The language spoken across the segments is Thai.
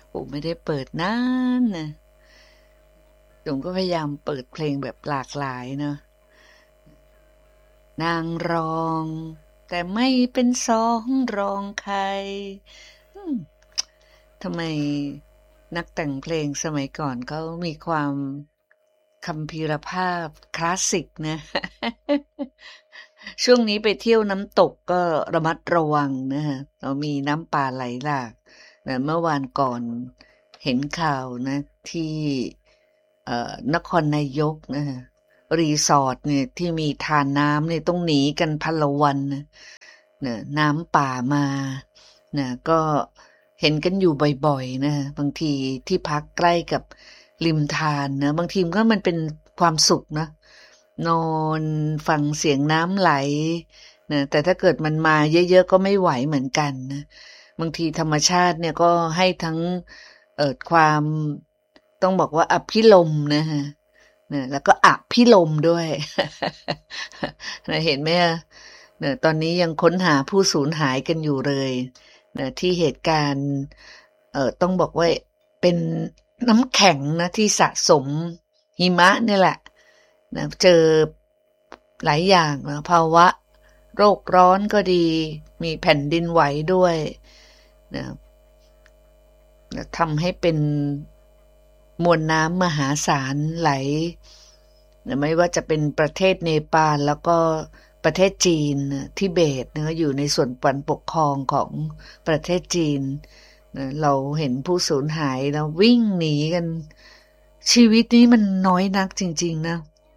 ผมไม่ได้เปิดนานนะผมก็พยายามเปิดเพลงแบบหลากหลายเนาะนางรองแต่ไม่เป็นสองรองใครอืมทำไมนักแต่งเพลงสมัยก่อนเขามีความคัมภีรภาพคลาสสิกนะ ช่วงนี้ไปเที่ยวน้ำตกก็ระมัดระวังนะฮะเรามีน้ำป่าไหลหลากนะเมื่อวานก่อนเห็นข่าวนะที่นครนายกนะฮะรีสอร์ทเนี่ยที่มีทานน้ำเนี่ยต้องหนีกันพันละวันนะน้ำป่ามานะก็เห็นกันอยู่บ่อยๆนะบางทีที่พักใกล้กับริมทานนะบางทีก็มันเป็นความสุขนะนอนฟังเสียงน้ำไหลนะแต่ถ้าเกิดมันมาเยอะๆก็ไม่ไหวเหมือนกันนะบางทีธรรมชาติเนี่ยก็ให้ทั้งความต้องบอกว่าอภิรมย์นะฮะนะแล้วก็อภิรมย์ด้วย นะเห็นไหมนะตอนนี้ยังค้นหาผู้สูญหายกันอยู่เลยนะที่เหตุการณ์ต้องบอกว่าเป็นน้ำแข็งนะที่สะสมหิมะนี่แหละนะเจอหลายอย่างนะภาวะโรคร้อนก็ดีมีแผ่นดินไหวด้วยนะทำให้เป็นมวลน้ำมหาศาลไหลนะไม่ว่าจะเป็นประเทศเนปาลแล้วก็ประเทศจีนทิเบตนะอยู่ในส่วนปกครองของประเทศจีนนะเราเห็นผู้สูญหายแล้ววิ่งหนีกันชีวิตนี้มันน้อยนักจริงๆนะ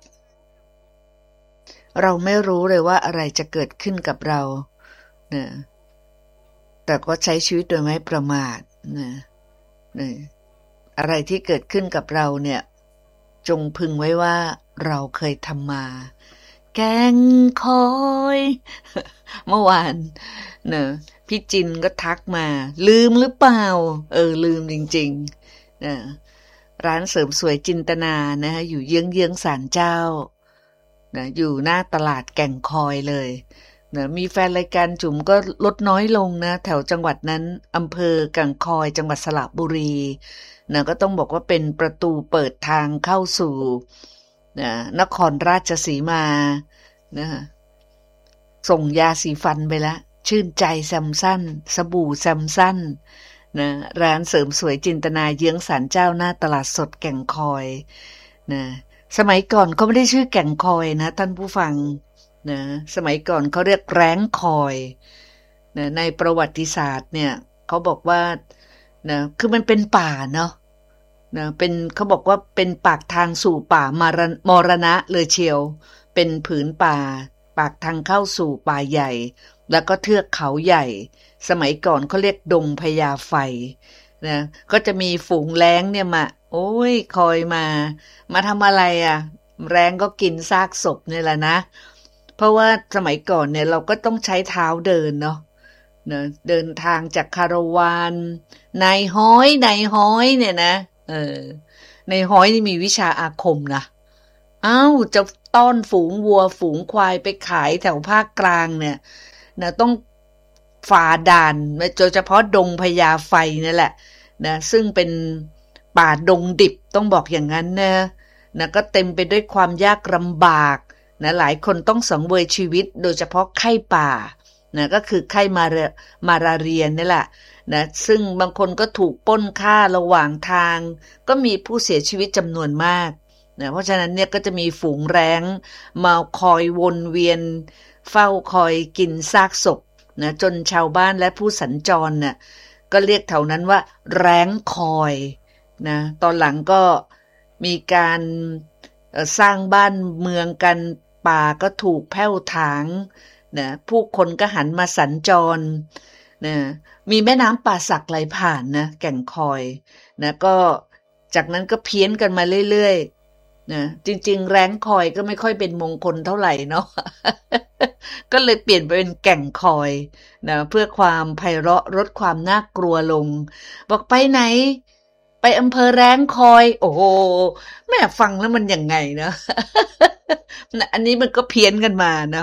เราไม่รู้เลยว่าอะไรจะเกิดขึ้นกับเรานะแต่ก็ใช้ชีวิตโดยไม่ประมาทนะอะไรที่เกิดขึ้นกับเราเนี่ยจงพึงไว้ว่าเราเคยทำมาแกงคอยเมื่อวานเนอะพี่จินก็ทักมาลืมหรือเปล่าลืมจริงๆนะร้านเสริมสวยจินตนานะฮะอยู่เยื้องๆศาลเจ้านะอยู่หน้าตลาดแก่งคอยเลยนะมีแฟนรายการจุ๋มก็ลดน้อยลงนะแถวจังหวัดนั้นอำเภอแก่งคอยจังหวัดสระบุรีนะก็ต้องบอกว่าเป็นประตูเปิดทางเข้าสู่นครราชสีมานะส่งยาสีฟันไปแล้วชื่นใจแซมสั้นสบู่แซมสั้นนะร้านเสริมสวยจินตนาเยื้องศาลเจ้าหน้าตลาดสดแก่งคอยนะสมัยก่อนเขาไม่ได้ชื่อแก่งคอยนะท่านผู้ฟังนะสมัยก่อนเขาเรียกแร้งคอยนะในประวัติศาสตร์เนี่ยเขาบอกว่านะคือมันเป็นป่าเนาะนะเป็นเขาบอกว่าเป็นปากทางสู่ป่ามรณะเลยเชียวเป็นผืนป่าปากทางเข้าสู่ป่าใหญ่แล้วก็เทือกเขาใหญ่สมัยก่อนเขาเรียกดงพญาไฟนะก็จะมีฝูงแร้งเนี่ยมาโอ้ยคอยมาทำอะไรอ่ะแร้งก็กินซากศพนี่แหละนะเพราะว่าสมัยก่อนเนี่ยเราก็ต้องใช้เท้าเดินเนาะเดินทางจากคาราวานนายฮ้อยเนี่ยนะในฮ้อยนี่มีวิชาอาคมนะจะต้อนฝูงวัวฝูงควายไปขายแถวภาคกลางเนี่ยนะต้องฝ่าด่านโดยเฉพาะดงพญาไฟนี่แหละนะซึ่งเป็นป่าดงดิบต้องบอกอย่างนั้นนะก็เต็มไปด้วยความยากลำบากนะหลายคนต้องสังเวยชีวิตโดยเฉพาะไข้ป่านะก็คือไข้มาลาเรียนี่แหละนะซึ่งบางคนก็ถูกปล้นฆ่าระหว่างทางก็มีผู้เสียชีวิตจำนวนมากนะเพราะฉะนั้นเนี่ยก็จะมีฝูงแร้งมาคอยวนเวียนเฝ้าคอยกินซากศพนะจนชาวบ้านและผู้สัญจรน่ะก็เรียกแถวนั้นว่าแร้งคอยนะตอนหลังก็มีการสร้างบ้านเมืองกันป่าก็ถูกแผ่วถางนะผู้คนก็หันมาสัญจรนะมีแม่น้ำป่าสักไหลผ่านนะแก่งคอยนะก็จากนั้นก็เพี้ยนกันมาเรื่อยๆนะจริงๆแร้งคอยก็ไม่ค่อยเป็นมงคลเท่าไหร่เนาะ ก็เลยเปลี่ยนไปเป็นแก่งคอยนะเพื่อความไพเราะลดความน่ากลัวลงบอกไปไหนไปอำเภอแร้งคอยโอ้โหแม่ฟังแล้วมันยังไงนะ อันนี้มันก็เพี้ยนกันมานะ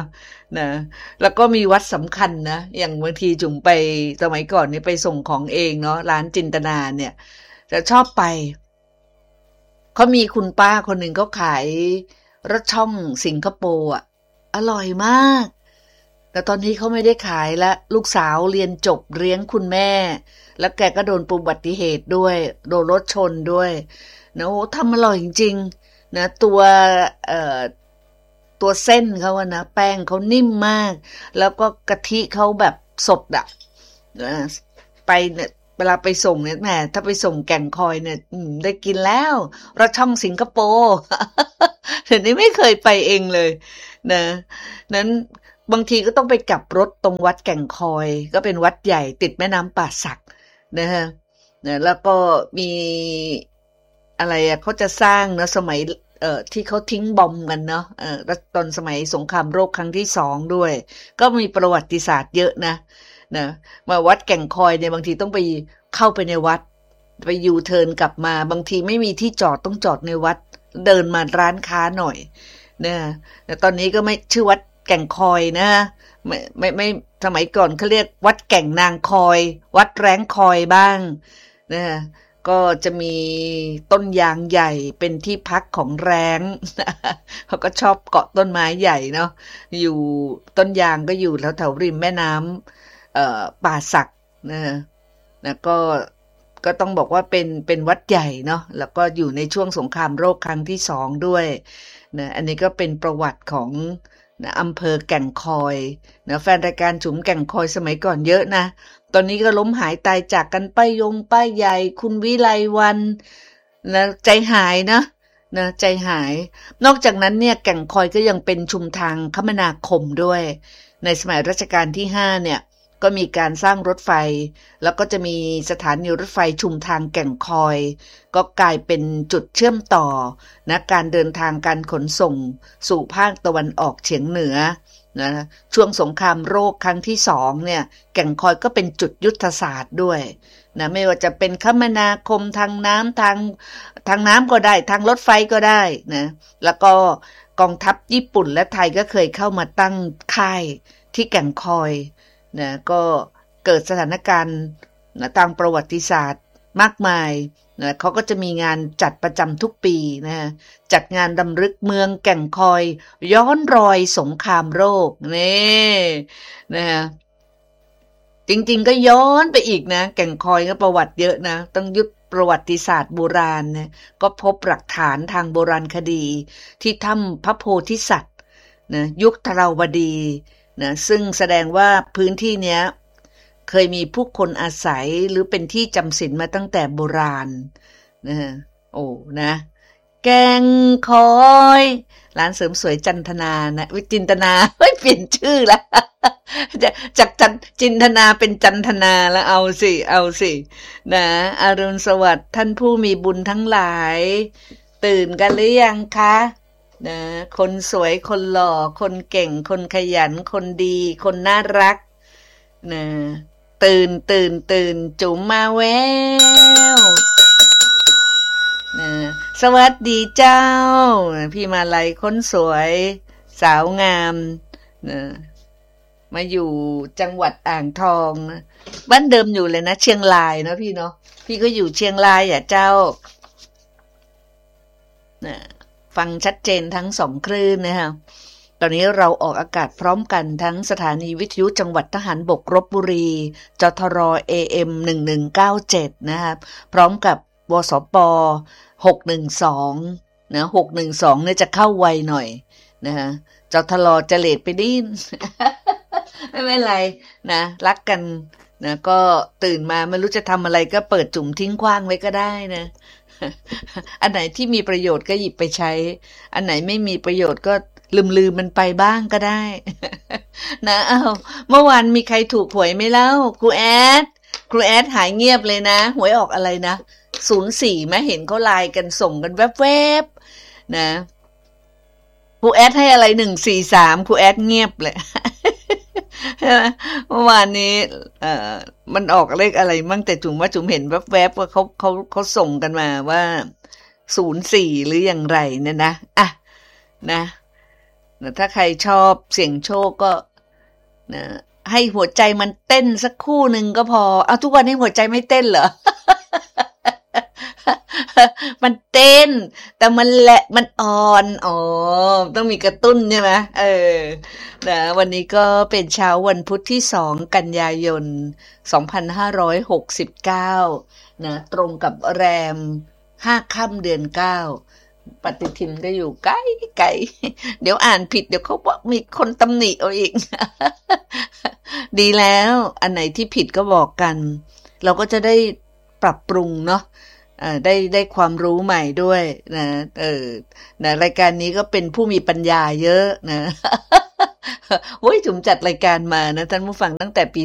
นะแล้วก็มีวัดสำคัญนะอย่างบางทีจุ๋มไปสมัยก่อนนี่ไปส่งของเองเนาะร้านจินตนาเนี่ยจะชอบไปเขามีคุณป้าคนหนึ่งเขาขายรถช่องสิงคโปร์อ่ะอร่อยมากแต่ตอนนี้เขาไม่ได้ขายละลูกสาวเรียนจบเลี้ยงคุณแม่แล้วแกก็โดนอุบัติเหตุด้วยโดนรถชนด้วยนะโอ้ทำอร่อยจริงๆนะตัวเส้นเขาอะนะแป้งเขานิ่มมากแล้วก็กะทิเขาแบบสดอะไปเนี่ยเวลาไปส่งเนี่ยแหมถ้าไปส่งแก่งคอยเนี่ยได้กินแล้วรสช่องสิงคโปร์เดี๋ยวนี้ไม่เคยไปเองเลยนะนั้นบางทีก็ต้องไปกลับรถตรงวัดแก่งคอยก็เป็นวัดใหญ่ติดแม่น้ำป่าสักนะฮะแล้วก็มีอะไรอะเขาจะสร้างนะสมัยที่เขาทิ้งบอมกันเนาะตอนสมัยสงครามโลกครั้งที่2ด้วยก็มีประวัติศาสตร์เยอะนะมาวัดแก่งคอยเนี่ยบางทีต้องไปเข้าไปในวัดไปยูเทิร์นกลับมาบางทีไม่มีที่จอดต้องจอดในวัดเดินมาร้านค้าหน่อยนะแต่ตอนนี้ก็ไม่ชื่อวัดแก่งคอยนะไม่สมัยก่อนเขาเรียกวัดแก่งนางคอยวัดแร้งคอยบ้างนะก็จะมีต้นยางใหญ่เป็นที่พักของแร้งเขาก็ชอบเกาะต้นไม้ใหญ่เนาะอยู่ต้นยางก็อยู่แถวริมแม่น้ำป่าสักนะก็ต้องบอกว่าเป็นวัดใหญ่เนาะแล้วก็อยู่ในช่วงสงครามโลกครั้งที่2ด้วยนะอันนี้ก็เป็นประวัติของนะอำเภอแก่งคอยนะแฟนรายการจุ๋มแก่งคอยสมัยก่อนเยอะนะตอนนี้ก็ล้มหายตายจากกันป้ายใหญ่คุณวิไลวันนะใจหายนะใจหายนอกจากนั้นเนี่ยแก่งคอยก็ยังเป็นชุมทางคมนาคมด้วยในสมัยรัชกาลที่5เนี่ยก็มีการสร้างรถไฟแล้วก็จะมีสถานีรถไฟชุมทางแก่งคอยก็กลายเป็นจุดเชื่อมต่อนะการเดินทางการขนส่งสู่ภาคตะวันออกเฉียงเหนือนะช่วงสงครามโลกครั้งที่2เนี่ยแก่งคอยก็เป็นจุดยุทธศาสตร์ด้วยนะไม่ว่าจะเป็นคมนาคมทางน้ำทางน้ำก็ได้ทางรถไฟก็ได้นะแล้วก็กองทัพญี่ปุ่นและไทยก็เคยเข้ามาตั้งค่ายที่แก่งคอยนะก็เกิดสถานการณ์นะตามประวัติศาสตร์มากมายนะเขาก็จะมีงานจัดประจำทุกปีนะจัดงานรำลึกเมืองแก่งคอยย้อนรอยสงครามโลกนี่นะจริงๆก็ย้อนไปอีกนะแก่งคอยก็ประวัติเยอะนะต้องยุคประวัติศาสตร์โบราณนะก็พบหลักฐานทางโบราณคดีที่ถ้ำพระโพธิสัตว์นะยุคธราวดีนะซึ่งแสดงว่าพื้นที่เนี้ยเคยมีผู้คนอาศัยหรือเป็นที่จำศีลมาตั้งแต่โบราณนะโอ้นะแกงคอยร้านเสริมสวยจันทนานะจินตนาเฮ้ยเปลี่ยนชื่อแล้วจากจินทนาเป็นจันทนาแล้วเอาสินะอรุณสวัสดิ์ท่านผู้มีบุญทั้งหลายตื่นกันหรือยังคะนะคนสวยคนหล่อคนเก่งคนขยันคนดีคนน่ารักนะตื่นจุ๋มมาแววนะสวัสดีเจ้าพี่มาลัยคนสวยสาวงามนะมาอยู่จังหวัดอ่างทองบ้านเดิมอยู่เลยนะเชียงรายเนาะพี่เนาะพี่ก็อยู่เชียงรายอ่ะเจ้านะฟังชัดเจนทั้ง2คลื่นนะคะตอนนี้เราออกอากาศพร้อมกันทั้งสถานีวิทยุจังหวัดทหารบกลพบุรีจทร AM 1197นะครับพร้อมกับวสป612นะ612เนี่ยจะเข้าไวหน่อยนะฮะจทรจะเลทไปนิด ไม่เป็นไรนะรักกันนะก็ตื่นมาไม่รู้จะทำอะไรก็เปิดจุ่มทิ้งขว้างไว้ก็ได้นะอันไหนที่มีประโยชน์ก็หยิบไปใช้อันไหนไม่มีประโยชน์ก็ลืมมันไปบ้างก็ได้นะเมื่อวานมีใครถูกหวยไหมเล่าครูแอดหายเงียบเลยนะหวยออกอะไรนะ04ไหมเห็นเขาไลน์กันส่งกันแวบๆนะครูแอดให้อะไร143ครูแอดเงียบเลยเมื่อวานนี้มันออกเลขอะไรมั่งแต่จุ๋มว่าจุ๋มเห็นแวบๆว่าเขาส่งกันมาว่า04หรืออย่างไรเนี่ยนะอ่ะนะถ้าใครชอบเสี่ยงโชคก็นะให้หัวใจมันเต้นสักคู่หนึ่งก็พอเอาทุกวันนี้หัวใจไม่เต้นเหรอ มันเต้นแต่มันแหละมันอ่อนต้องมีกระตุ้นใช่ไหมนะวันนี้ก็เป็นเช้าวันพุธที่2 กันยายน 2569นะตรงกับแรม5 ค่ำเดือน9ปฏิทินก็อยู่ไกลไกลเดี๋ยวอ่านผิดเดี๋ยวเขาบอกมีคนตำหนิเอาอีก ดีแล้วอันไหนที่ผิดก็บอกกันเราก็จะได้ปรับปรุงเนาะได้ความรู้ใหม่ด้วยนะนะรายการนี้ก็เป็นผู้มีปัญญาเยอะนะ โอ้ยจุ๋มจัดรายการมานะท่านผู้ฟังตั้งแต่ปี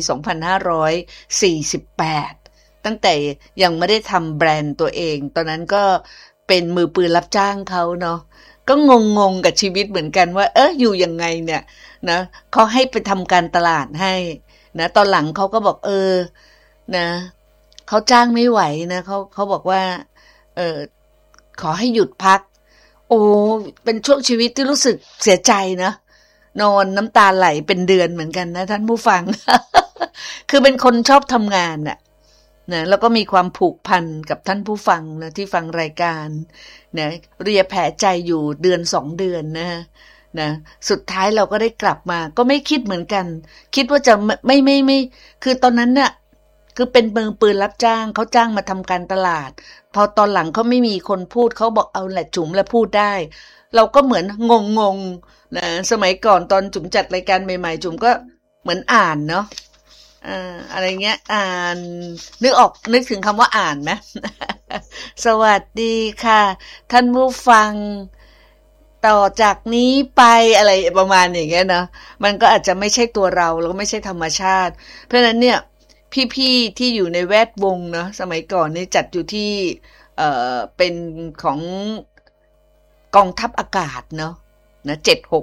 2548ตั้งแต่ยังไม่ได้ทำแบรนด์ตัวเองตอนนั้นก็เป็นมือปืนรับจ้างเขาเนาะก็งงกับชีวิตเหมือนกันว่าอยู่ยังไงเนี่ยนะเขาให้ไปทำการตลาดให้นะตอนหลังเขาก็บอกนะเขาจ้างไม่ไหวนะเขาบอกว่าขอให้หยุดพักโอ้เป็นช่วงชีวิตที่รู้สึกเสียใจนะนอนน้ำตาไหลเป็นเดือนเหมือนกันนะท่านผู้ฟัง คือเป็นคนชอบทำงานน่ะนะแล้วก็มีความผูกพันกับท่านผู้ฟังนะที่ฟังรายการนะเรียแผลใจอยู่เดือน2 เดือนนะสุดท้ายเราก็ได้กลับมาก็ไม่คิดเหมือนกันคิดว่าจะไม่คือตอนนั้นน่ะคือเป็นมือปืนรับจ้างเขาจ้างมาทำการตลาดพอตอนหลังเขาไม่มีคนพูดเขาบอกเอาแหละจุ๋มแล้วพูดได้เราก็เหมือนงงนะสมัยก่อนตอนจุ๋มจัดรายการใหม่ๆจุ๋มก็เหมือนอ่านเนาะอะไรเงี้ยอ่านนึกถึงคำว่าอ่านไหม สวัสดีค่ะท่านผู้ฟังต่อจากนี้ไปอะไรประมาณอย่างเงี้ยเนาะมันก็อาจจะไม่ใช่ตัวเราแล้วก็ไม่ใช่ธรรมชาติเพราะฉะนั้นเนี่ยพี่ๆที่อยู่ในแวดวงเนาะสมัยก่อนนี่จัดอยู่ที่เป็นของกองทัพอากาศเนาะนะ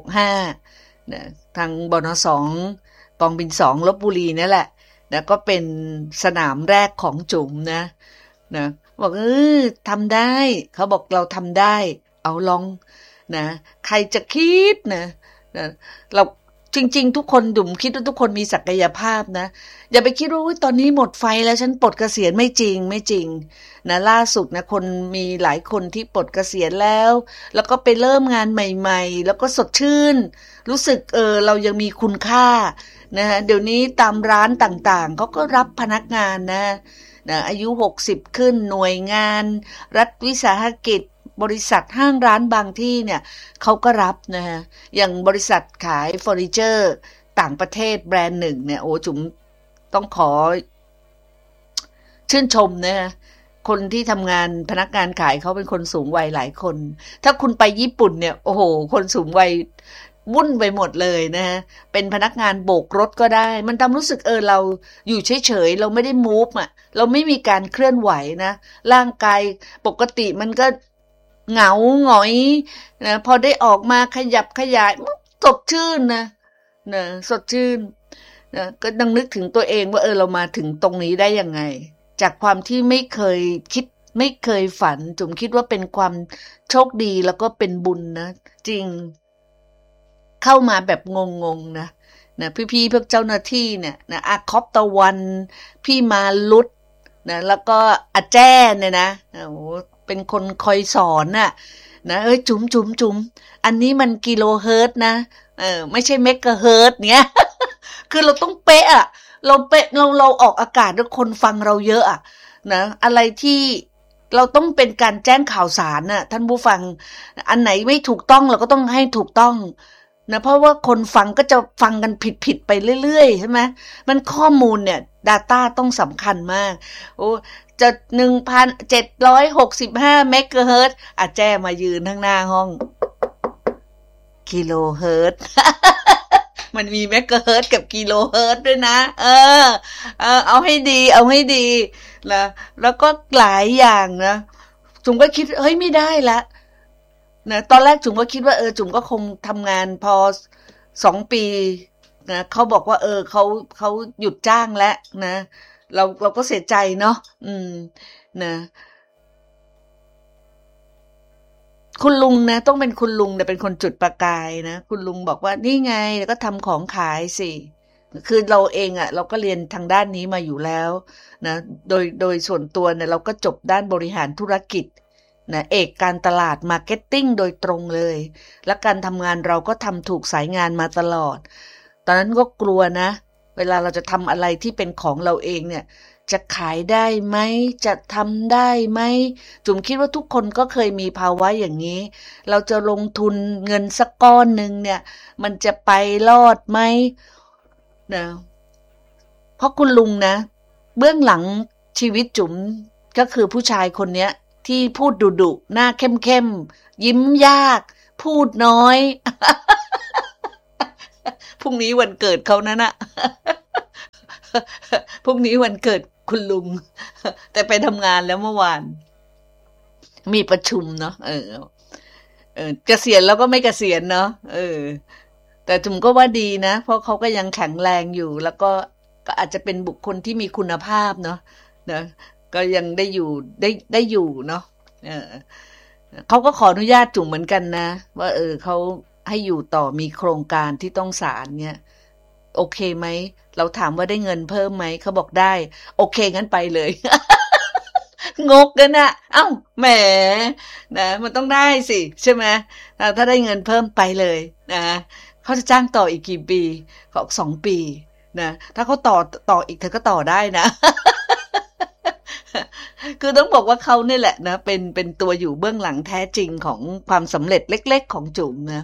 765นะทางบน.2 กองบิน2ลพบุรีนั่นแหละนะก็เป็นสนามแรกของจุ๋มนะบอกทำได้เขาบอกเราทำได้เอาลองนะใครจะคิดนะเราจริงๆทุกคนจุ๋มคิดว่าทุกคนมีศักยภาพนะอย่าไปคิดว่าตอนนี้หมดไฟแล้วฉันปลดเกษียณไม่จริงนะล่าสุดนะคนมีหลายคนที่ปลดเกษียณแล้วก็ไปเริ่มงานใหม่ๆแล้วก็สดชื่นรู้สึกเรายังมีคุณค่านะเดี๋ยวนี้ตามร้านต่างๆเขาก็รับพนักงานนะอายุ60ขึ้นหน่วยงานรัฐวิสาหกิจบริษัทห้างร้านบางที่เนี่ยเขาก็รับนะฮะอย่างบริษัทขายเฟอร์นิเจอร์ต่างประเทศแบรนด์หนึ่งเนี่ยโอ้จุ๋มต้องขอชื่นชมนะคนที่ทำงานพนักงานขายเขาเป็นคนสูงวัยหลายคนถ้าคุณไปญี่ปุ่นเนี่ยโอ้โหคนสูงวัยวุ่นไปหมดเลยนะฮะเป็นพนักงานโบกรถก็ได้มันทำรู้สึกเราอยู่เฉยๆเราไม่ได้มูฟอ่ะเราไม่มีการเคลื่อนไหวนะร่างกายปกติมันก็เหงาหงอยนะพอได้ออกมาขยับขยายสดชื่นนะสดชื่นนะก็ดังนึกถึงตัวเองว่าเรามาถึงตรงนี้ได้ยังไงจากความที่ไม่เคยคิดไม่เคยฝันจุ๋มคิดว่าเป็นความโชคดีแล้วก็เป็นบุญนะจริงเข้ามาแบบงงๆนะพี่ๆพวกเจ้าหน้าที่เนี่ยนะอาคอปตะวันพี่มาลุดนะแล้วก็อาแจ้เนี่ยนะโอ้เป็นคนคอยสอนน่ะนะจุ๋มอันนี้มันกิโลเฮิรตซ์นะไม่ใช่เมกะเฮิรตซ์เนี้ย คือเราต้องเป๊ะอ่ะเราเป๊ะเราออกอากาศแล้วคนฟังเราเยอะอ่ะนะอะไรที่เราต้องเป็นการแจ้งข่าวสารน่ะท่านผู้ฟังอันไหนไม่ถูกต้องเราก็ต้องให้ถูกต้องนะเพราะว่าคนฟังก็จะฟังกันผิดไปเรื่อยๆใช่ไหมมันข้อมูลเนี่ย data ต้องสำคัญมากโอ้จะ 1,765 เมกะเฮิรตซ์แจ้มายืนข้างหน้าห้องกิโลเฮิรตซ์ มันมีเมกะเฮิรตซ์กับกิโลเฮิรตซ์ด้วยนะเอาให้ดีนะแล้วก็หลายอย่างนะจุ๋มก็คิดเฮ้ยไม่ได้ละนะตอนแรกจุ๋มก็คิดว่าจุ๋มก็คงทำงานพอ2 ปีนะเขาบอกว่าเขาหยุดจ้างแล้วนะเราก็เสียใจเนาะนะคุณลุงนะต้องเป็นคุณลุงแต่เป็นคนจุดประกายนะคุณลุงบอกว่านี่ไงแล้วก็ทำของขายสิคือเราเองเราก็เรียนทางด้านนี้มาอยู่แล้วนะโดยส่วนตัวเนี่ยเราก็จบด้านบริหารธุรกิจนะเอกการตลาดมาร์เก็ตติ้งโดยตรงเลยและการทำงานเราก็ทำถูกสายงานมาตลอดตอนนั้นก็กลัวนะเวลาเราจะทำอะไรที่เป็นของเราเองเนี่ยจะขายได้ไหมจะทำได้ไหมจุ๋มคิดว่าทุกคนก็เคยมีภาวะอย่างนี้เราจะลงทุนเงินสักก้อนหนึ่งเนี่ยมันจะไปรอดไหมนะเพราะคุณลุงนะเบื้องหลังชีวิตจุ๋มก็คือผู้ชายคนเนี้ยที่พูดดุๆหน้าเข้มๆยิ้มยากพูดน้อยพรุ่งนี้วันเกิดเขานะน่ะพรุ่งนี้วันเกิดคุณลุงแต่ไปทำงานแล้วเมื่อวานมีประชุมเนาะเกษียณแล้วก็ไม่เกษียณเนาะแต่จุ๋มก็ว่าดีนะเพราะเขาก็ยังแข็งแรงอยู่แล้วก็อาจจะเป็นบุคคลที่มีคุณภาพเนาะก็ยังได้อยู่เนาะเขาก็ขออนุญาตจุ๋มเหมือนกันนะว่าเขาให้อยู่ต่อมีโครงการที่ต้องศาลเนี่ยโอเคไหมเราถามว่าได้เงินเพิ่มไหมเขาบอกได้โอเคงั้นไปเลย งกกันนะเอ้าแหมนะมันต้องได้สิใช่ไหมถ้าได้เงินเพิ่มไปเลยนะเขาจะจ้างต่ออีกกี่ปีเขา2 ปีนะถ้าเขาต่ออีกเธอก็ต่อได้นะ คือต้องบอกว่าเขาเนี่ยแหละนะเป็นตัวอยู่เบื้องหลังแท้จริงของความสำเร็จเล็กๆของจุ๋มนะ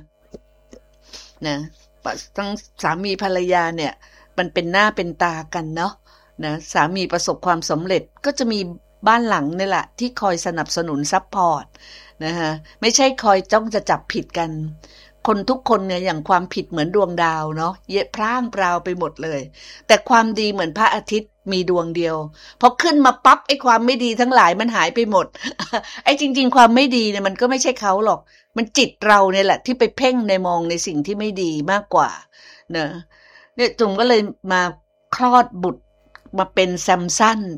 ทั้งสามีภรรยาเนี่ยมันเป็นหน้าเป็นตากันเนาะนะสามีประสบความสำเร็จก็จะมีบ้านหลังนี่แหละที่คอยสนับสนุนซัพพอร์ตนะฮะไม่ใช่คอยจ้องจะจับผิดกันคนทุกคนเนี่ยอย่างความผิดเหมือนดวงดาวเนาะเยะพร่างพราวไปหมดเลยแต่ความดีเหมือนพระอาทิตย์มีดวงเดียวพอขึ้นมาปั๊บไอ้ความไม่ดีทั้งหลายมันหายไปหมด ไอ้จริงๆความไม่ดีเนี่ยมันก็ไม่ใช่เขาหรอกมันจิตเราเนี่ยแหละที่ไปเพ่งในมองในสิ่งที่ไม่ดีมากกว่าเนอะเนี่ยจุ๋มก็เลยมาคลอดบุตรมาเป็นแซมสัน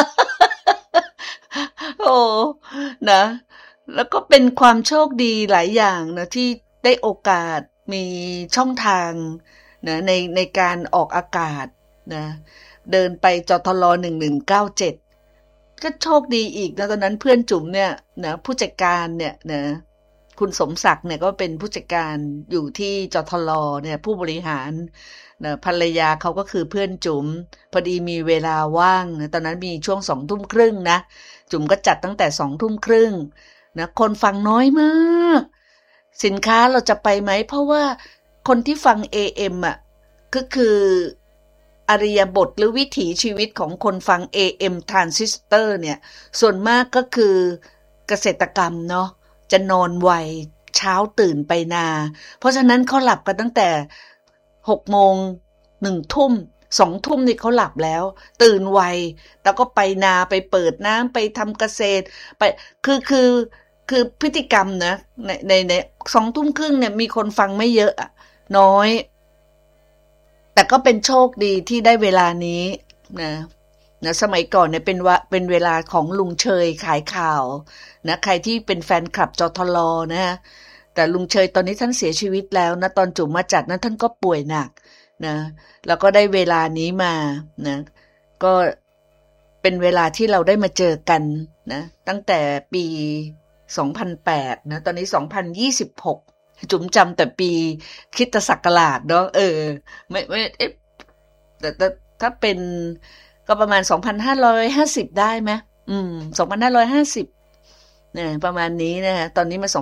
โอ้นะแล้วก็เป็นความโชคดีหลายอย่างนะที่ได้โอกาสมีช่องทางนะในการออกอากาศนะเดินไปจทล1197ก็โชคดีอีกนะตอนนั้นเพื่อนจุ๋มเนี่ยนะผู้จัดการเนี่ยนะคุณสมศักดิ์เนี่ยก็เป็นผู้จัดการอยู่ที่จทลเนี่ยผู้บริหารนะภรรยาเขาก็คือเพื่อนจุ๋มพอดีมีเวลาว่างนะตอนนั้นมีช่วง20:30นะจุ๋มก็จัดตั้งแต่20:30นะคนฟังน้อยมากสินค้าเราจะไปไหมเพราะว่าคนที่ฟัง AM ก็คืออริยบทหรือวิถีชีวิตของคนฟัง AM ทรานซิสเตอร์เนี่ยส่วนมากก็คือเกษตรกรรมเนาะจะนอนไวเช้าตื่นไปนาเพราะฉะนั้นเขาหลับกันตั้งแต่6 โมง1 ทุ่ม2 ทุ่มนี่เขาหลับแล้วตื่นไวแต่ก็ไปนาไปเปิดน้ำไปทำเกษตรไปคือพฤติกรรมนะใน20:30เนี่ยมีคนฟังไม่เยอะน้อยแต่ก็เป็นโชคดีที่ได้เวลานี้นะสมัยก่อนเนี่ยเป็นเวลาของลุงเชยขายข่าวนะใครที่เป็นแฟนคลับจทลนะแต่ลุงเชยตอนนี้ท่านเสียชีวิตแล้วนะตอนจุ๋มมาจัดนั้นท่านก็ป่วยหนักนะแล้วก็ได้เวลานี้มานะก็เป็นเวลาที่เราได้มาเจอกันนะตั้งแต่ปี2008นะตอนนี้2026จุ๋มจำแต่ปีคริสตศักราชเนาะไม่แต่ถ้าเป็นก็ประมาณ2550ได้ไหม2550เนี่ยประมาณนี้นะตอนนี้มา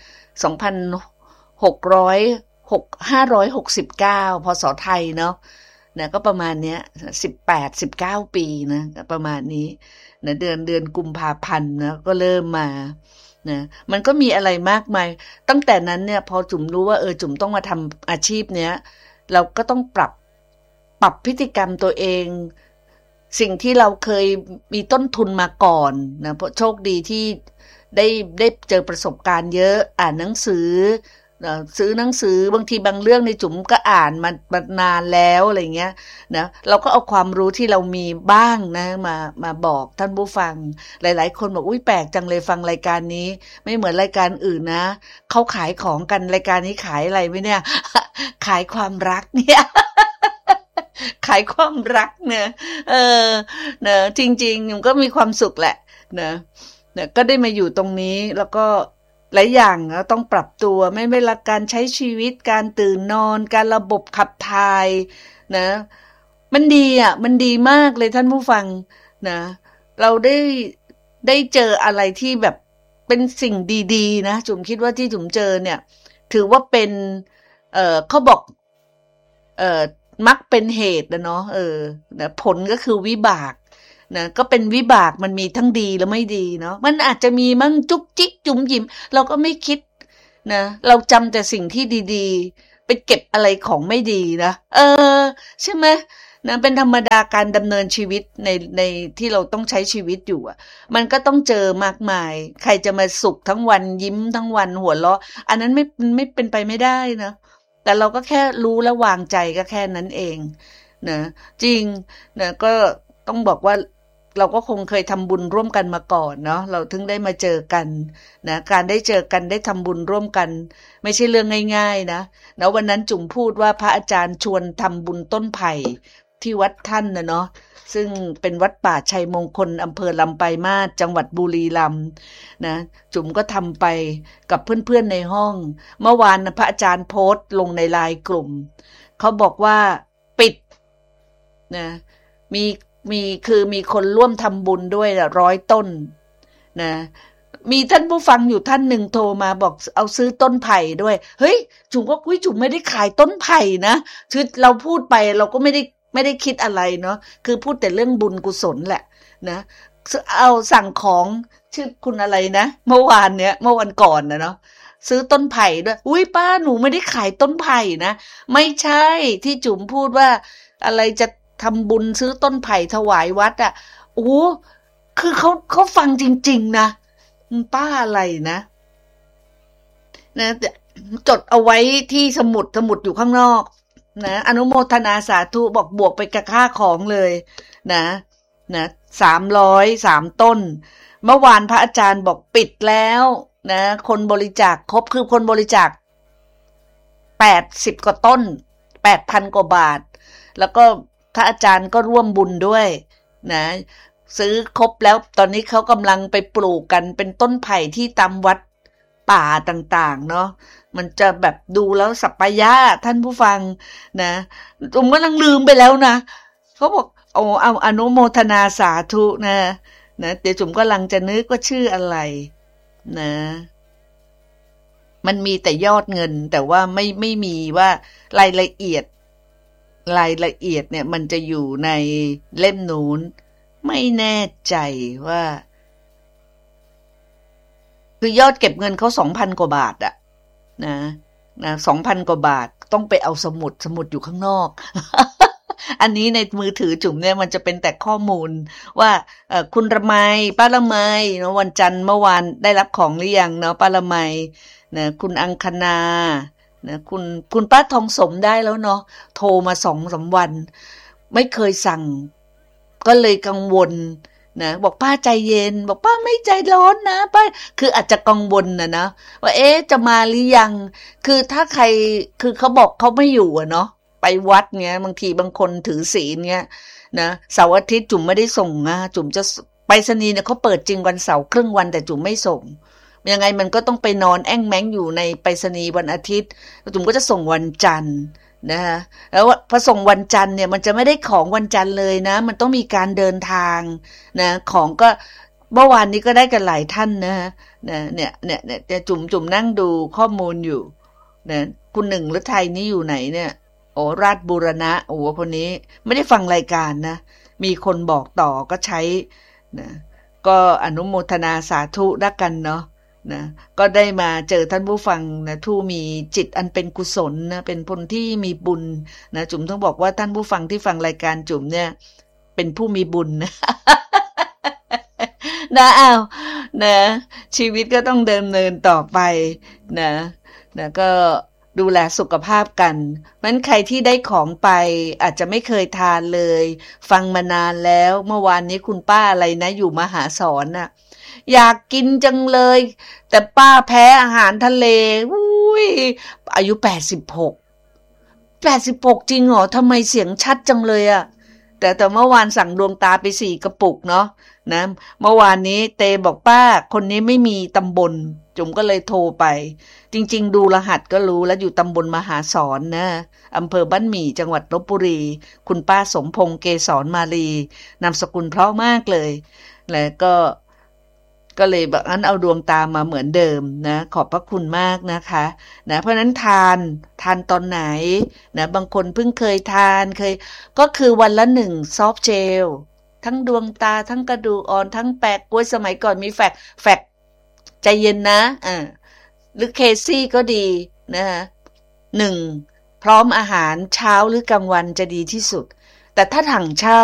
569พศไทยเนาะนะก็ประมาณเนี้ย18-19 ปีนะประมาณนี้นะเดือนกุมภาพันธ์นะก็เริ่มมานะมันก็มีอะไรมากมายตั้งแต่นั้นเนี่ยพอจุ๋มรู้ว่าจุ๋มต้องมาทำอาชีพเนี้ยเราก็ต้องปรับพฤติกรรมตัวเองสิ่งที่เราเคยมีต้นทุนมาก่อนนะเพราะโชคดีที่ได้เจอประสบการณ์เยอะอ่านหนังสือซื้อหนังสือบางทีบางเรื่องในจุ๋มก็อ่านมานานแล้วอะไรเงี้ยนะเราก็เอาความรู้ที่เรามีบ้างนะมาบอกท่านผู้ฟังหลายๆคนบอกอุ๊ยแปลกจังเลยฟังรายการนี้ไม่เหมือนรายการอื่นนะเขาขายของกันรายการนี้ขายอะไรไหมเนี่ย ขายความรักเนี่ยขายความรักเนี่ยเออนะจริงๆผมก็มีความสุขแหละนะก็ได้มาอยู่ตรงนี้แล้วก็หลายอย่างเราต้องปรับตัวไม่เวลาการใช้ชีวิตการตื่นนอนการระบบขับถ่ายนะมันดีอ่ะมันดีมากเลยท่านผู้ฟังนะเราได้เจออะไรที่แบบเป็นสิ่งดีๆนะจุ๋มคิดว่าที่จุ๋มเจอเนี่ยถือว่าเป็นเขาบอกมักเป็นเหตุนะเนาะนะผลก็คือวิบากนะก็เป็นวิบากมันมีทั้งดีและไม่ดีเนาะมันอาจจะมีมั่งจุกจิกจุ๋มหยิมเราก็ไม่คิดนะเราจำแต่สิ่งที่ดีๆไปเก็บอะไรของไม่ดีนะใช่ไหมนะเป็นธรรมดาการดำเนินชีวิตในที่เราต้องใช้ชีวิตอยู่อ่ะมันก็ต้องเจอมากมายใครจะมาสุขทั้งวันยิ้มทั้งวันหัวเราะอันนั้นไม่เป็นไปไม่ได้นะแต่เราก็แค่รู้และวางใจก็แค่นั้นเองนะจริงนะก็ต้องบอกว่าเราก็คงเคยทำบุญร่วมกันมาก่อนเนาะเราถึงได้มาเจอกันนะการได้เจอกันได้ทำบุญร่วมกันไม่ใช่เรื่องง่ายๆนะวันนั้นจุ๋มพูดว่าพระอาจารย์ชวนทำบุญต้นไผ่ที่วัดท่านนะเนาะซึ่งเป็นวัดป่าชัยมงคลอำเภอลำปลายมาศจังหวัดบุรีรัมย์นะจุ๋มก็ทำไปกับเพื่อนๆในห้องเมื่อวานพระอาจารย์โพสต์ลงในไลน์กลุ่มเขาบอกว่าปิดนะมีคนร่วมทำบุญด้วย100 ต้นนะมีท่านผู้ฟังอยู่ท่านหนึ่งโทรมาบอกเอาซื้อต้นไผ่ด้วยเฮ้ยจุ๋มก็จุ๋มไม่ได้ขายต้นไผ่นะคือเราพูดไปเราก็ไม่ได้คิดอะไรเนาะคือพูดแต่เรื่องบุญกุศลแหละนะเอาสั่งของชื่อคุณอะไรนะเมื่อวานก่อนนะเนาะซื้อต้นไผ่ด้วยอุ้ยป้าหนูไม่ได้ขายต้นไผ่นะไม่ใช่ที่จุ๋มพูดว่าอะไรจะทำบุญซื้อต้นไผ่ถวายวัดอ่ะโอ้คือเขาฟังจริงๆนะป้าอะไรนะจดเอาไว้ที่สมุดอยู่ข้างนอกนะอนุโมทนาสาธุบอกบวกไปกับค่าของเลยนะ303 ต้นเมื่อวานพระอาจารย์บอกปิดแล้วนะคนบริจาคครบคือคนบริจาค80 กว่าต้น 8,000 กว่าบาทแล้วก็พระอาจารย์ก็ร่วมบุญด้วยนะซื้อครบแล้วตอนนี้เขากำลังไปปลูกกันเป็นต้นไผ่ที่ตามวัดป่าต่างๆเนาะมันจะแบบดูแล้วสัปปายะท่านผู้ฟังนะผมกำลังลืมไปแล้วนะเขาบอกเอาอนุโมทนาสาธุนะเดี๋ยวจุ๋มกำลังจะนึกว่าชื่ออะไรนะมันมีแต่ยอดเงินแต่ว่าไม่มีว่ารายละเอียดเนี่ยมันจะอยู่ในเล่มนู้นไม่แน่ใจว่าคือยอดเก็บเงินเขา 2,000 กว่าบาทอะนะ 2,000 กว่าบาทต้องไปเอาสมุดอยู่ข้างนอก อันนี้ในมือถือจุ๋มเนี่ยมันจะเป็นแต่ข้อมูลว่าคุณระไมป้าละไมเนาะวันจันทร์เมื่อวานได้รับของหรือยังเนาะป้าละไมนะคุณอังคณานะคุณป้าทองสมได้แล้วเนาะโทรมา 2-3 วันไม่เคยสั่งก็เลยกังวลนะบอกป้าใจเย็นบอกป้าไม่ใจร้อนนะป้าคืออาจจะกังวลนะว่าจะมาหรือยังคือถ้าใครคือเขาบอกเขาไม่อยู่อะเนาะไปวัดเงี้ยบางทีบางคนถือศีลเงี้ยนะเสาร์อาทิตย์จุ๋มไม่ได้ส่งนะจุ๋มจะไปรษณีย์เนี่ยเขาเปิดจริงวันเสาร์ครึ่งวันแต่จุ๋มไม่ส่งยังไงมันก็ต้องไปนอนแอ้งแม้งอยู่ในไปรษณีย์วันอาทิตย์จุ๋มก็จะส่งวันจันทร์นะคะแล้วพอส่งวันจันทร์เนี่ยมันจะไม่ได้ของวันจันทร์เลยนะมันต้องมีการเดินทางนะของก็เมื่อวานนี้ก็ได้กันหลายท่านนะเนี่ยจุ่มนั่งดูข้อมูลอยู่นะคุณหนึ่งหรือไทยนี่อยู่ไหนเนี่ยราชบูรณะคนนี้ไม่ได้ฟังรายการนะมีคนบอกต่อก็ใช้นะก็อนุโมทนาสาธุด้วยกันเนาะนะก็ได้มาเจอท่านผู้ฟังนะผู้มีจิตอันเป็นกุศลนะเป็นคนที่มีบุญนะจุ๋มต้องบอกว่าท่านผู้ฟังที่ฟังรายการจุ๋มเนี่ยเป็นผู้มีบุญนะนะชีวิตก็ต้องเดินเนินต่อไปนะก็ดูแลสุขภาพกันงั้นใครที่ได้ของไปอาจจะไม่เคยทานเลยฟังมานานแล้วเมื่อวานนี้คุณป้าอะไรนะอยู่มหาสรน่ะอยากกินจังเลยแต่ป้าแพ้อาหารทะเลอุ้ยอายุ86 86จริงเหรอทำไมเสียงชัดจังเลยอะแต่เมื่อวานสั่งดวงตาไป4 กระปุกเนาะนะเมื่อวานนี้เตบอกป้าคนนี้ไม่มีตำบลจุ๋มก็เลยโทรไปจริงๆดูรหัสก็รู้แล้วอยู่ตำบลมหาสอนนะอำเภอบ้านหมี่จังหวัดลพบุรีคุณป้าสมพงษ์เกษรมาลีนามสกุลเพราะมากเลยแล้วก็เลยแบบงั้นเอาดวงตามาเหมือนเดิมนะขอบพระคุณมากนะคะนะเพราะนั้นทานตอนไหนนะบางคนเพิ่งเคยทานก็คือวันละ1ซอฟต์เจลทั้งดวงตาทั้งกระดูกอ่อนทั้งแปะกล้วยสมัยก่อนมีแฟกใจเย็นนะหรือเคซี่ก็ดีนะคะ1พร้อมอาหารเช้าหรือกลางวันจะดีที่สุดแต่ถ้าถังเช่า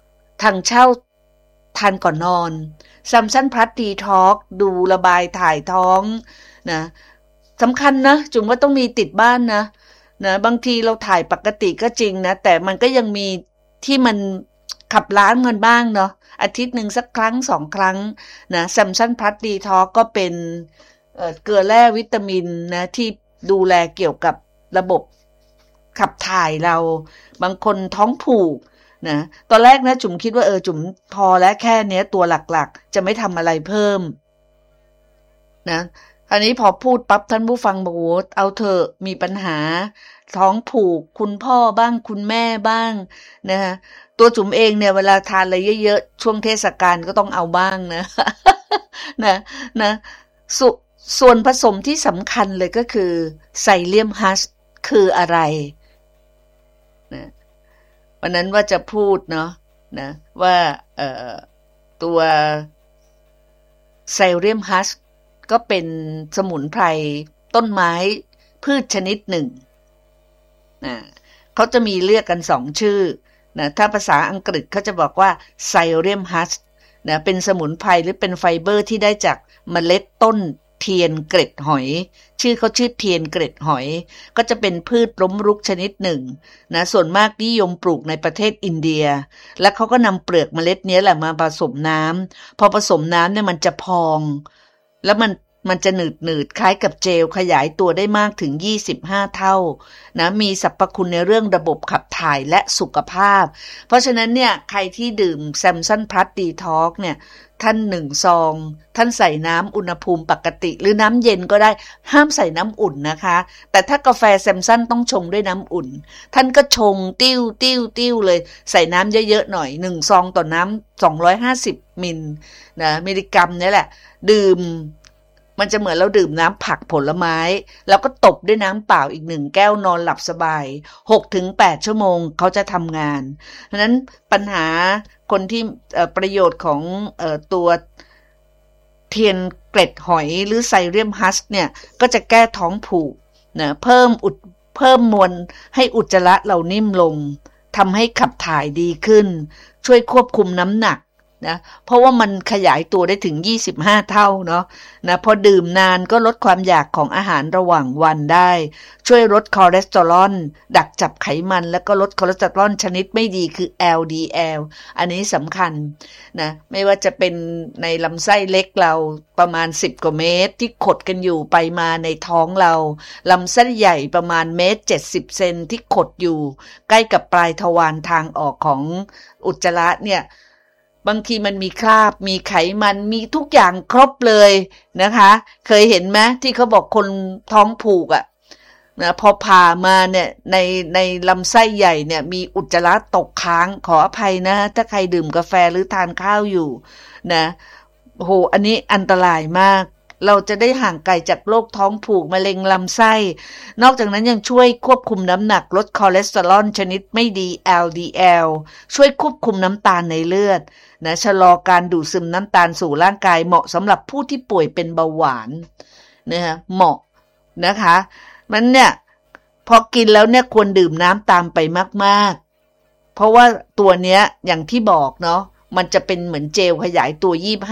ทานก่อนนอนซัมซันพลัสดีท็อกดูระบายถ่ายท้องนะสำคัญนะจุ๋มว่าต้องมีติดบ้านนะบางทีเราถ่ายปกติก็จริงนะแต่มันก็ยังมีที่มันขับล้างมันบ้างเนาะอาทิตย์หนึ่งสักครั้ง2 ครั้งนะซัมซันพลัสดีท็อกก็เป็นเกลือแร่วิตามินนะที่ดูแลเกี่ยวกับระบบขับถ่ายเราบางคนท้องผูกนะตอนแรกนะจุ๋มคิดว่าจุ๋มพอแล้วแค่เนี้ยตัวหลักๆจะไม่ทำอะไรเพิ่มนะอันนี้พอพูดปั๊บท่านผู้ฟังบอกว่าเอาเถอะมีปัญหาท้องผูกคุณพ่อบ้างคุณแม่บ้างนะตัวจุ๋มเองเนี่ยเวลาทานอะไรเยอะๆช่วงเทศกาลก็ต้องเอาบ้างนะ นะส่วนผสมที่สำคัญเลยก็คือไซเลียมฮัสคืออะไรนะวันนั้นว่าจะพูดเนาะนะว่าตัวไซเลียมฮัสก็เป็นสมุนไพรต้นไม้พืชชนิดหนึ่งนะเขาจะมีเรียกกัน2 ชื่อนะถ้าภาษาอังกฤษเขาจะบอกว่าไซเลียมฮัสนะเป็นสมุนไพรหรือเป็นไฟเบอร์ที่ได้จากเมล็ดต้นเทียนเกล็ดหอยชื่อเขาชื่อเทียนเกล็ดหอยก็จะเป็นพืชล้มรุกชนิดหนึ่งนะส่วนมากนิยมปลูกในประเทศอินเดียและเขาก็นำเปลือกเมล็ดนี้แหละมาผสมน้ำพอผสมน้ำเนี่ยมันจะพองแล้วมันจะหนืดคล้ายกับเจลขยายตัวได้มากถึง25 เท่านะมีสรรพคุณในเรื่องระบบขับถ่ายและสุขภาพเพราะฉะนั้นเนี่ยใครที่ดื่มแซมซันพลัสดีท็อกเนี่ยท่าน1 ซองท่านใส่น้ำอุณหภูมิปกติหรือน้ำเย็นก็ได้ห้ามใส่น้ำอุ่นนะคะแต่ถ้ากาแฟแซมซันต้องชงด้วยน้ำอุ่นท่านก็ชงติ้วเลยใส่น้ำเยอะๆหน่อย1 ซองต่อน้ำ250มิลลิกรัมนี่แหละดื่มมันจะเหมือนเราดื่มน้ำผักผลไม้แล้วก็ตบด้วยน้ำเปล่าอีก1 แก้วนอนหลับสบาย 6-8 ชั่วโมงเขาจะทำงานเพราะนั้นปัญหาคนที่ประโยชน์ของตัวเทียนเกล็ดหอยหรือไซเลียมฮัสเนี่ยก็จะแก้ท้องผูกนะเพิ่มมวลให้อุจจาระเรานิ่มลงทำให้ขับถ่ายดีขึ้นช่วยควบคุมน้ำหนักนะเพราะว่ามันขยายตัวได้ถึง25 เท่าเนาะนะพอดื่มนานก็ลดความอยากของอาหารระหว่างวันได้ช่วยลดคอเลสเตอรอลดักจับไขมันแล้วก็ลดคอเลสเตอรอลชนิดไม่ดีคือ LDL อันนี้สำคัญนะไม่ว่าจะเป็นในลำไส้เล็กเราประมาณ10 กว่าเมตรที่ขดกันอยู่ไปมาในท้องเราลำไส้ใหญ่ประมาณ1.70 เซนที่ขดอยู่ใกล้กับปลายทวารทางออกของอุจจาระเนี่ยบางทีมันมีคราบมีไขมันมีทุกอย่างครบเลยนะคะเคยเห็นไหมที่เขาบอกคนท้องผูกนะพอผ่ามาเนี่ยในลำไส้ใหญ่เนี่ยมีอุจจาระตกค้างขออภัยนะถ้าใครดื่มกาแฟหรือทานข้าวอยู่นะโหอันนี้อันตรายมากเราจะได้ห่างไกลจากโรคท้องผูกมะเร็งลำไส้นอกจากนั้นยังช่วยควบคุมน้ำหนักลดคอเลสเตอรอลชนิดไม่ดี LDL ช่วยควบคุมน้ำตาลในเลือดนะชะลอการดูดซึมน้ำตาลสู่ร่างกายเหมาะสำหรับผู้ที่ป่วยเป็นเบาหวานนะคะเหมาะนะคะมันเนี่ยพอกินแล้วเนี่ยควรดื่มน้ำตามไปมากๆเพราะว่าตัวเนี้ยอย่างที่บอกเนาะมันจะเป็นเหมือนเจลขยายตัว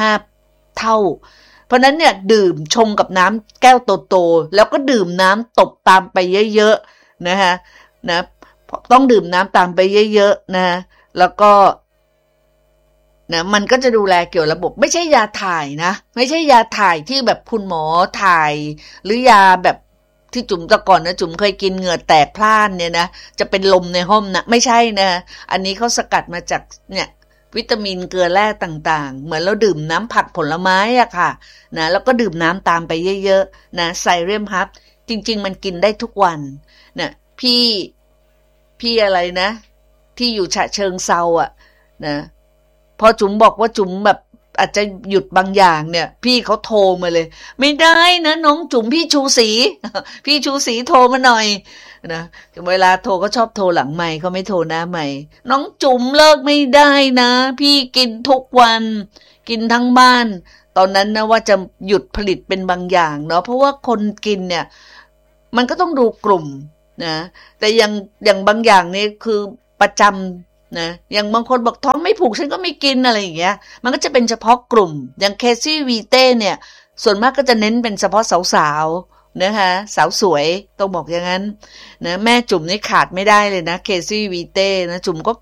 25 เท่าเพราะนั้นเนี่ยดื่มชงกับน้ำแก้วโตๆแล้วก็ดื่มน้ำตบตามไปเยอะๆนะคะนะต้องดื่มน้ำตามไปเยอะๆนะแล้วก็นะมันก็จะดูแลเกี่ยวระบบไม่ใช่ยาถ่ายนะไม่ใช่ยาถ่ายที่แบบคุณหมอถ่ายหรือยาแบบที่จุ๋มแต่ก่อนนะจุ๋มเคยกินเหงื่อแตกพล่านเนี่ยนะจะเป็นลมในห้องนะไม่ใช่นะอันนี้เขาสกัดมาจากเนี่ยวิตามินเกลือแร่ต่างๆเหมือนเราดื่มน้ำผักผลไม้อะค่ะนะแล้วก็ดื่มน้ำตามไปเยอะๆนะไซเรียมฮับจริงๆมันกินได้ทุกวันนะพี่อะไรนะที่อยู่ฉะเชิงเซาอะนะพอจุ๋มบอกว่าจุ๋มแบบอาจจะหยุดบางอย่างเนี่ยพี่เขาโทรมาเลยไม่ได้นะน้องจุ๋มพี่ชูศรี พี่ชูศรีโทรมาหน่อยนะเวลาโทรก็ชอบโทรหลังไมค์เขาไม่โทรหน้าไมค์น้องจุ๋มเลิกไม่ได้นะพี่กินทุกวันกินทั้งบ้านตอนนั้นนะว่าจะหยุดผลิตเป็นบางอย่างเนาะเพราะว่าคนกินเนี่ยมันก็ต้องดูกลุ่มนะแต่อย่างบางอย่างนี่คือประจำนะอย่างบางคนบอกท้องไม่ผูกฉันก็ไม่กินอะไรอย่างเงี้ยมันก็จะเป็นเฉพาะกลุ่มอย่างเคซี่วีเต้เนี่ยส่วนมากก็จะเน้นเป็นเฉพาะสาวๆนะคะสาวสวยต้องบอกอย่างนั้นนะแม่จุ๋มนี่ขาดไม่ได้เลยนะเคซี่วีเต้นะจุ๋มก็